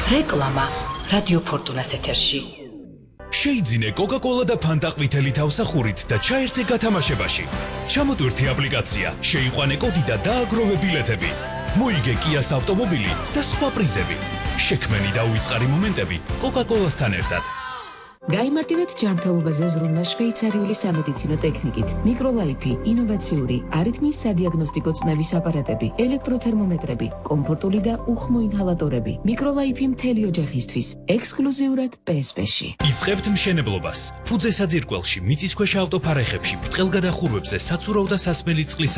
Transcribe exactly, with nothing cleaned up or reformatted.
რეკლამა რადიო ფორტუნას ეთერში. შეიძინე კოკა-კოლა და ფანტა ყვითელი თავსახურით და ჩაერთე გათამაშებაში. ჩამოტვირთი აპლიკაცია, შეიყვანე კოდი და დააგროვე ბილეთები. მოიგე კიას ავტომობილი და სხვა პრიზები. შექმენი და უიწყარი მომენტები კოკა-კოლასთან ერთად. გაიმარტივეთ ჯანმრთელობაზე ზრუნვა შვეიცარიული სამედიცინო ტექნიკით. მიკროლაიფი, ინოვაციური, არითმიის სადიაგნოსტიკო წნევის აპარატები, ელექტროთერმომეტრები, კომფორტული და უხმო ინჰალატორები. მიკროლაიფი მთელი ოჯახისთვის, ექსკლუზიურად პე ეს პე-ში. იწყებთ მშენებლობას. ფუძე საძირკველში, მიწისქვეშა ავტოფარეხებში, ბრტყელ გადახურვებზე, საცურაო და სასმელი წყლის